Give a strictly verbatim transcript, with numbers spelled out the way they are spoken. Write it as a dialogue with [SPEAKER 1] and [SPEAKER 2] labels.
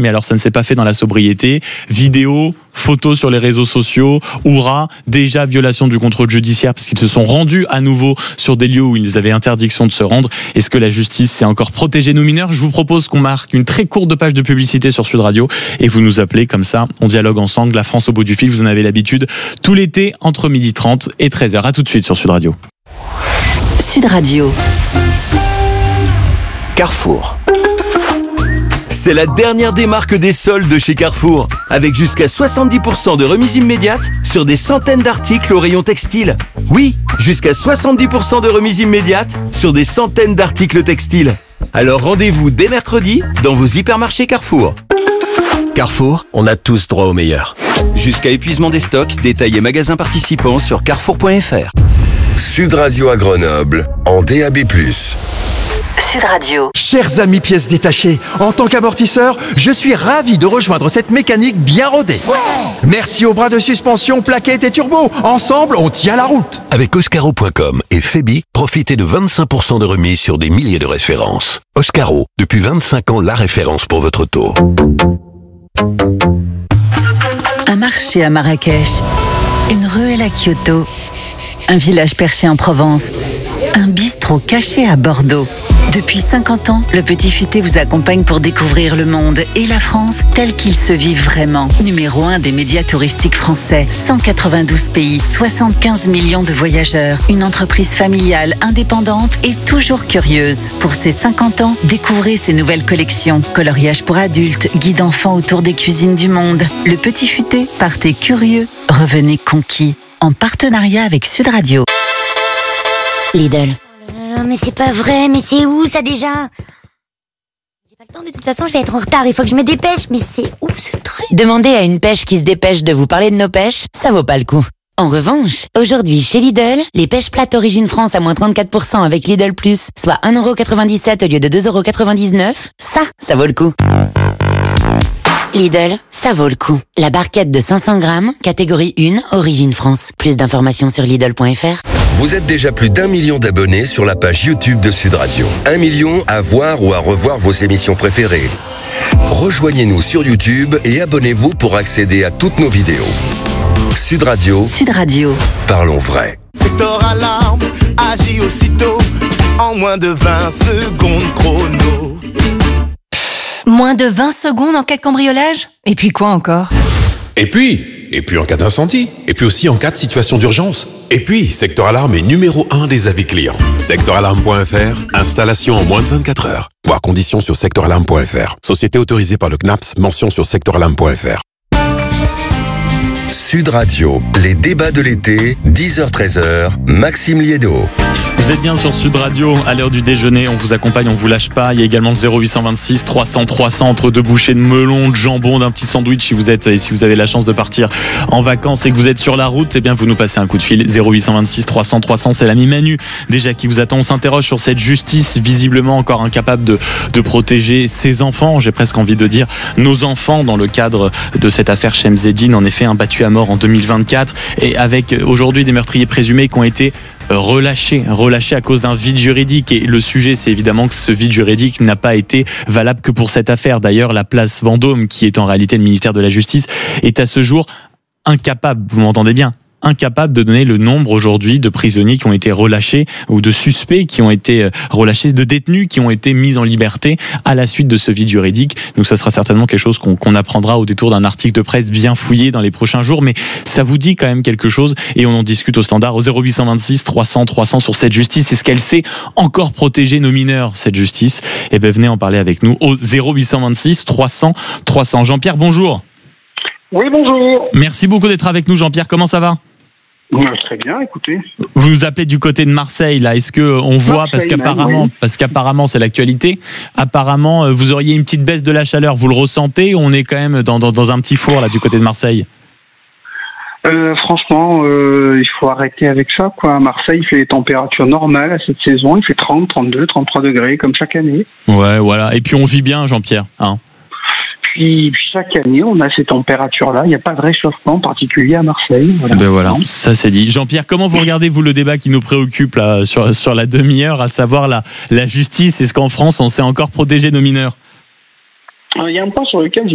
[SPEAKER 1] mais alors ça ne s'est pas fait dans la sobriété. Vidéo, photos sur les réseaux sociaux, Oura, déjà violation du contrôle judiciaire parce qu'ils se sont rendus à nouveau sur des lieux où ils avaient interdiction de se rendre. Est-ce que la justice sait encore protéger nos mineurs ? Je vous propose qu'on marque une très courte page de publicité sur Sud Radio et vous nous appelez comme ça, on dialogue ensemble. La France au bout du fil, vous en avez l'habitude, tout l'été entre midi trente et treize heures. À tout de suite sur Sud Radio.
[SPEAKER 2] Sud Radio.
[SPEAKER 3] Carrefour. C'est la dernière des marques des soldes chez Carrefour, avec jusqu'à soixante-dix pour cent de remise immédiate sur des centaines d'articles au rayon textile. Oui, jusqu'à soixante-dix pour cent de remise immédiate sur des centaines d'articles textiles. Alors rendez-vous dès mercredi dans vos hypermarchés Carrefour. Carrefour, on a tous droit au meilleur. Jusqu'à épuisement des stocks, détails et magasins participants sur carrefour point f r.
[SPEAKER 4] Sud Radio à Grenoble, en D A B plus.
[SPEAKER 2] Sud Radio.
[SPEAKER 5] Chers amis pièces détachées, en tant qu'amortisseur, je suis ravi de rejoindre cette mécanique bien rodée. Ouais. Merci aux bras de suspension, plaquettes et turbo. Ensemble, on tient la route.
[SPEAKER 4] Avec Oscaro point com et Febi, profitez de vingt-cinq pour cent de remise sur des milliers de références. Oscaro, depuis vingt-cinq ans, la référence pour votre auto.
[SPEAKER 2] Un marché à Marrakech, une ruelle à Kyoto, un village perché en Provence, un bistrot caché à Bordeaux. Depuis cinquante ans, le Petit Futé vous accompagne pour découvrir le monde et la France tel qu'il se vit vraiment. Numéro un des médias touristiques français, cent quatre-vingt-douze pays, soixante-quinze millions de voyageurs, une entreprise familiale, indépendante et toujours curieuse. Pour ses cinquante ans, découvrez ses nouvelles collections. Coloriage pour adultes, guide enfants autour des cuisines du monde. Le Petit Futé, partez curieux, revenez conquis. En partenariat avec Sud Radio.
[SPEAKER 6] Lidl. Oh mais c'est pas vrai, mais c'est où ça déjà ? J'ai pas le temps, de toute façon je vais être en retard, il faut que je me dépêche, mais c'est où ce truc ?
[SPEAKER 7] Demandez à une pêche qui se dépêche de vous parler de nos pêches, ça vaut pas le coup. En revanche, aujourd'hui chez Lidl, les pêches plates Origine France à moins trente-quatre pour cent avec Lidl Plus, soit un euro quatre-vingt-dix-sept au lieu de deux euros quatre-vingt-dix-neuf, ça, ça vaut le coup. Lidl, ça vaut le coup. La barquette de cinq cents grammes, catégorie un, Origine France. Plus d'informations sur Lidl point f r.
[SPEAKER 4] Vous êtes déjà plus d'un million d'abonnés sur la page YouTube de Sud Radio. Un million à voir ou à revoir vos émissions préférées. Rejoignez-nous sur YouTube et abonnez-vous pour accéder à toutes nos vidéos. Sud Radio.
[SPEAKER 2] Sud Radio.
[SPEAKER 4] Parlons vrai.
[SPEAKER 8] Secteur alarme, agit aussitôt, en moins de vingt secondes chrono.
[SPEAKER 9] Moins de vingt secondes en cas de cambriolage ? Et puis quoi encore ?
[SPEAKER 10] Et puis, et puis en cas d'incendie, et puis aussi en cas de situation d'urgence. Et puis, Secteur Alarme est numéro un des avis clients. secteur alarme point f r, installation en moins de vingt-quatre heures. Voir conditions sur secteur alarme point f r. Société autorisée par le C N A P S, mention sur secteur alarme point f r.
[SPEAKER 4] Sud Radio, les débats de l'été, dix heures treize heures, Maxime Liédo.
[SPEAKER 1] Vous êtes bien sur Sud Radio, à l'heure du déjeuner, on vous accompagne, on vous lâche pas. Il y a également le zéro huit cent vingt-six trois cents trois cents entre deux bouchées de melon, de jambon, d'un petit sandwich si vous êtes et si vous avez la chance de partir en vacances et que vous êtes sur la route, eh bien vous nous passez un coup de fil. Zéro huit cent vingt-six trois cents trois cents, c'est l'ami Manu déjà qui vous attend. On s'interroge sur cette justice visiblement encore incapable de, de protéger ses enfants, j'ai presque envie de dire nos enfants, dans le cadre de cette affaire Shemseddine, en effet un battu à mort en deux mille vingt-quatre et avec aujourd'hui des meurtriers présumés qui ont été relâché, relâché à cause d'un vide juridique. Et le sujet, c'est évidemment que ce vide juridique n'a pas été valable que pour cette affaire. D'ailleurs, la place Vendôme, qui est en réalité le ministère de la Justice, est à ce jour incapable, vous m'entendez bien, incapable de donner le nombre aujourd'hui de prisonniers qui ont été relâchés ou de suspects qui ont été relâchés, de détenus qui ont été mis en liberté à la suite de ce vide juridique. Donc ça sera certainement quelque chose qu'on, qu'on apprendra au détour d'un article de presse bien fouillé dans les prochains jours, mais ça vous dit quand même quelque chose et on en discute au standard au zéro huit cent vingt-six trois cents trois cents sur cette justice. Est-ce qu'elle sait encore protéger nos mineurs, cette justice ? Eh bien venez en parler avec nous au zéro huit cent vingt-six trois cents trois cents. Jean-Pierre, bonjour.
[SPEAKER 11] Oui, bonjour.
[SPEAKER 1] Merci beaucoup d'être avec nous, Jean-Pierre. Comment ça va ?
[SPEAKER 11] Très bien, écoutez.
[SPEAKER 1] Vous nous appelez du côté de Marseille, là. Est-ce que on voit, Marseille, parce qu'apparemment, même, oui. parce qu'apparemment c'est l'actualité, apparemment vous auriez une petite baisse de la chaleur, vous le ressentez ou on est quand même dans, dans, dans un petit four là du côté de Marseille ?
[SPEAKER 11] euh, Franchement, euh, il faut arrêter avec ça, quoi. À Marseille, il fait les températures normales à cette saison, il fait trente, trente-deux, trente-trois degrés comme chaque année.
[SPEAKER 1] Ouais, voilà. Et puis on vit bien, Jean-Pierre, hein.
[SPEAKER 11] Puis chaque année, on a ces températures-là. Il n'y a pas de réchauffement particulier à Marseille. Voilà.
[SPEAKER 1] Ben voilà, ça c'est dit. Jean-Pierre, comment vous regardez, vous, le débat qui nous préoccupe là, sur, sur la demi-heure, à savoir la, la justice ? Est-ce qu'en France, on sait encore protéger nos mineurs ?
[SPEAKER 11] Il y a un point sur lequel